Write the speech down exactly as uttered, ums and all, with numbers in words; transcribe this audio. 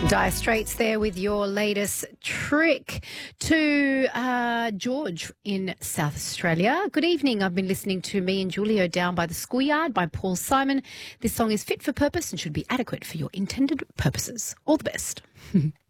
Dire Straits there with your latest trick to uh, George in South Australia. Good evening. I've been listening to Me and Julio Down by the Schoolyard by Paul Simon. This song is fit for purpose and should be adequate for your intended purposes. All the best.